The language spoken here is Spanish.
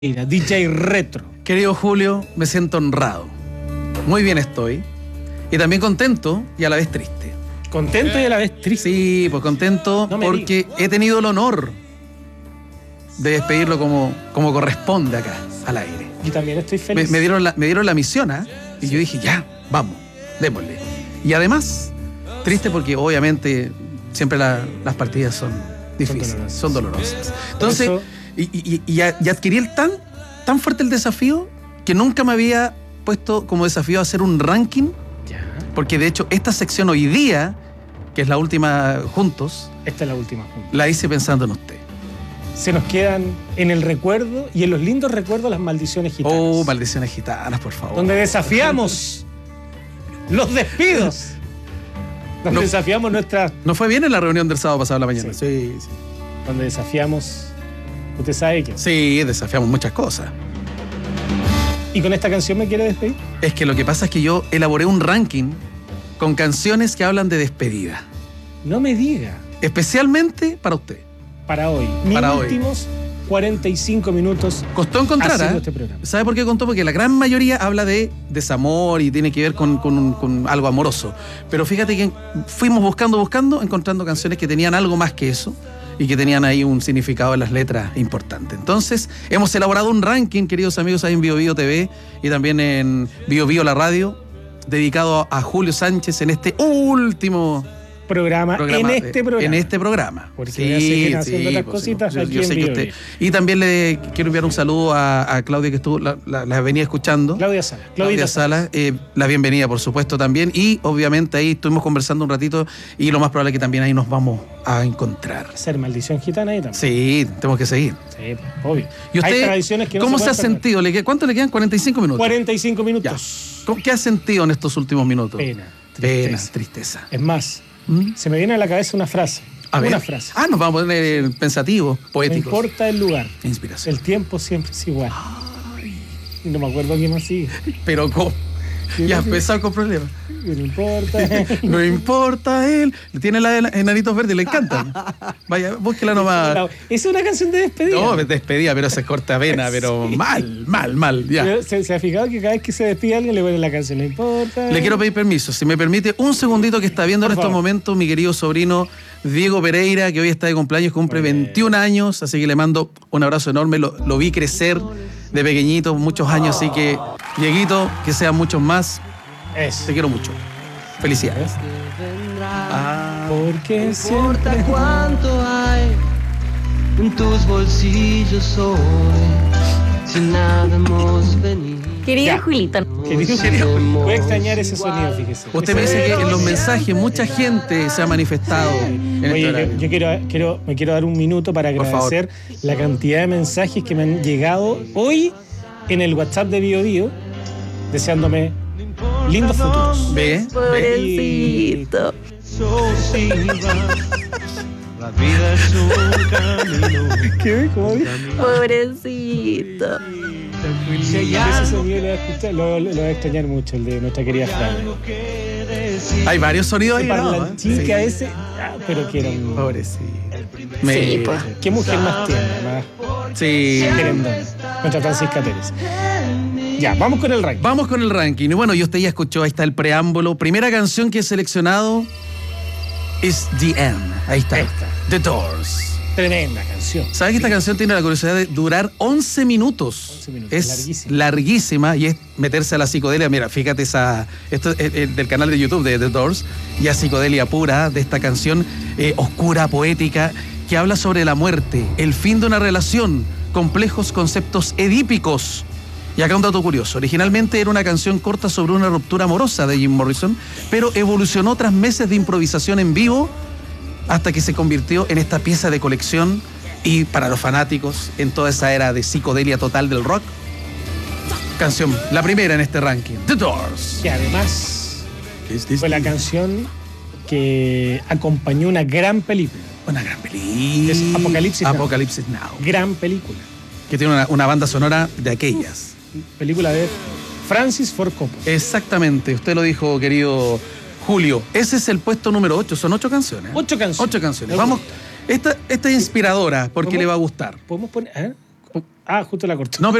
Mira, DJ Retro. Querido Julio, me siento honrado. Muy bien estoy. Y también contento y a la vez triste. ¿Contento y a la vez triste? Sí, pues contento porque he tenido el honor de despedirlo como corresponde acá, al aire. Yo también estoy feliz. Me dieron la misión, ¿eh? Y yo dije, ya, vamos, démosle. Y además, triste porque obviamente siempre las partidas son difíciles, son dolorosas. Entonces, y adquirí tan fuerte el desafío que nunca me había puesto como desafío hacer un ranking. Ya. Porque de hecho, esta sección hoy día, que es la última juntos, Esta es la última juntos. la hice pensando en usted. Se nos quedan en el recuerdo y en los lindos recuerdos las maldiciones gitanas. Oh, maldiciones gitanas, por favor. Donde desafiamos los despidos. Donde desafiamos nuestras... ¿No fue bien en la reunión del sábado pasado en la mañana? Sí. Donde desafiamos... ¿Usted sabe qué? Sí, desafiamos muchas cosas. ¿Y con esta canción me quiere despedir? Es que lo que pasa es que yo elaboré un ranking con canciones que hablan de despedida. No me diga. Especialmente para usted. Para hoy. Para hoy. Últimos 45 minutos. Costó encontrar, haciendo ¿eh? este programa. ¿Sabe por qué contó? Porque la gran mayoría habla de desamor y tiene que ver con algo amoroso. Pero fíjate que fuimos buscando, encontrando canciones que tenían algo más que eso y que tenían ahí un significado en las letras importante. Entonces, hemos elaborado un ranking, queridos amigos, ahí en Bio Bio TV y también en Bio Bio la radio, dedicado a Julio Sánchez en este último programa. En este programa. Porque voy a seguir haciendo otras cositas aquí en Bio Bio. Y también le quiero enviar un saludo a Claudia, que estuvo la venía escuchando. Claudia Sala. Claudia Sala, la bienvenida, por supuesto, también. Y obviamente ahí estuvimos conversando un ratito y lo más probable es que también ahí nos vamos a encontrar. Hacer maldición gitana ahí también. Sí, tenemos que seguir. Sí, obvio. ¿Y usted, hay tradiciones que no cómo se ha pueden perder. sentido? ¿Cuánto le quedan? 45 minutos. 45 minutos. Ya. ¿Qué ha sentido en estos últimos minutos? Pena, tristeza. Es más, se me viene a la cabeza una frase. Una frase. Nos vamos a poner pensativos, poéticos. No importa el lugar. Inspiración. El tiempo siempre es igual. Y no me acuerdo qué más sigue. Pero ¿cómo? Ya empezó con problemas. No importa. No importa él. Tiene la de enanitos verdes, le encantan. Vaya, búsquela nomás. Es una canción de despedida. No, despedida, pero se corta vena, pero sí. mal. Ya. ¿Se ha fijado que cada vez que se despide alguien le ponen la canción? No importa. Le quiero pedir permiso, si me permite, un segundito que está viendo en estos momentos mi querido sobrino Diego Pereira, que hoy está de cumpleaños, cumple 21 años, así que le mando un abrazo enorme. Lo vi crecer de pequeñito, muchos años, así que, Dieguito, que sean muchos más. Te quiero mucho. Felicidades. Porque no importa cuánto hay en tus bolsillos hoy, si nada hemos venido. Querido Julito. Voy a extrañar ese sonido, fíjese. Usted me dice que en los mensajes mucha gente se ha manifestado. Oye, yo me quiero dar un minuto para agradecer la cantidad de mensajes que me han llegado hoy en el WhatsApp de Bio Bio, deseándome lindos futuros. ¿Ve? Pobrecito. La vida es un camino. ¿Qué? ¿Cómo dice? Pobrecito. Ese sonido lo voy a extrañar mucho, el de nuestra querida Fran. Hay varios sonidos ahí, parlanchín que a ese... pero que era un... Pobrecito. Sí, pues. Qué mujer más tierna, más querendona. Nuestra Francisca Pérez. Ya, vamos con el ranking. Vamos con el ranking. Y bueno, y usted ya escuchó, ahí está el preámbulo. Primera canción que he seleccionado es The End. Ahí está. The Doors. Tremenda canción. ¿Sabes que esta canción tiene la curiosidad de durar 11 minutos? 11 minutos. Es larguísima y es meterse a la psicodelia. Mira, fíjate esto es del canal de YouTube de The Doors, y a psicodelia pura de esta canción oscura, poética, que habla sobre la muerte, el fin de una relación, complejos conceptos edípicos. Y acá un dato curioso. Originalmente era una canción corta sobre una ruptura amorosa de Jim Morrison, pero evolucionó tras meses de improvisación en vivo hasta que se convirtió en esta pieza de colección y para los fanáticos en toda esa era de psicodelia total del rock. Canción, la primera en este ranking, The Doors. Que además fue la canción que acompañó una gran película. Una gran película. Es Apocalipsis Now. Gran película. Que tiene una banda sonora de aquellas. Película de Francis Ford Coppola. Exactamente, usted lo dijo, querido Julio. Ese es el puesto número 8, son 8 canciones. 8 canciones. 8 canciones. Vamos, esta es inspiradora porque le va a gustar. ¿Podemos poner? Ah, justo la cortó. No,